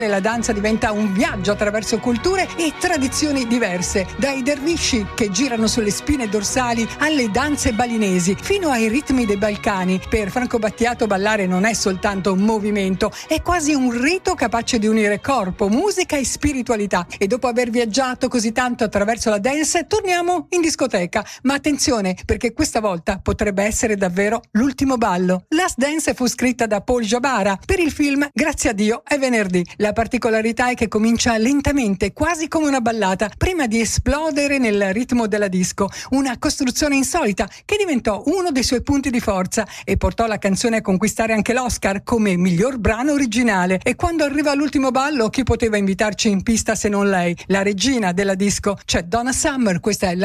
La danza diventa un viaggio attraverso culture e tradizioni diverse, dai dervisci che girano sulle spine dorsali alle danze balinesi, fino ai ritmi dei Balcani. Per Franco Battiato ballare non è soltanto un movimento, è quasi un rito capace di unire corpo, musica e spiritualità. E dopo aver viaggiato così tanto attraverso la dance, torniamo in discoteca. Ma attenzione, perché questa volta potrebbe essere davvero l'ultimo ballo. Last Dance fu scritta da Paul Jabara per il film Grazie a Dio è venerdì. La particolarità è che comincia lentamente, quasi come una ballata, prima di esplodere nel ritmo della disco. Una costruzione insolita che diventò uno dei suoi punti di forza e portò la canzone a conquistare anche l'Oscar come miglior brano originale. E quando arriva l'ultimo ballo, chi poteva invitarci in pista se non lei, la regina della disco? C'è Donna Summer, questa è